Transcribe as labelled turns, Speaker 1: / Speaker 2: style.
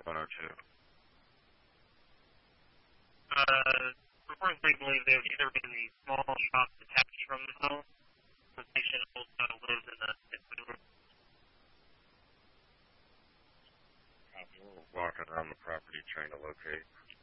Speaker 1: 102.
Speaker 2: Reports believe they would either be in the small shop detached from the home. The patient also lives in the room.
Speaker 1: We're walking around the property trying to locate